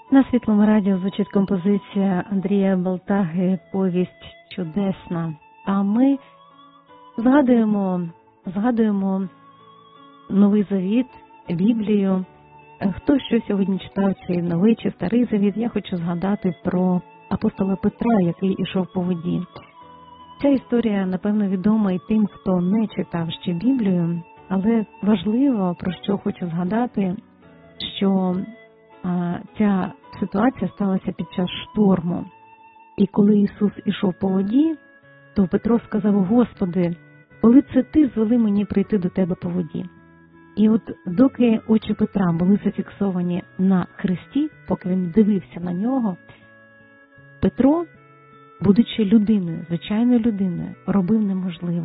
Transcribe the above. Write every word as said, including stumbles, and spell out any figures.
На Світлому радіо звучить композиція Андрія Балтаги «Повість чудесна». А ми згадуємо, згадуємо Новий Завіт, Біблію. Хто що сьогодні читав, чи Новий, чи Старий Завіт, я хочу згадати про апостола Петра, який ішов по воді. Ця історія, напевно, відома і тим, хто не читав ще Біблію, але важливо, про що хочу згадати, що а, ця ситуація сталася під час шторму. І коли Ісус ішов по воді, то Петро сказав: «Господи, коли це Ти звели мені прийти до Тебе по воді?» І от доки очі Петра були зафіксовані на Христі, поки він дивився на нього, Петро, будучи людиною, звичайною людиною, робив неможливе.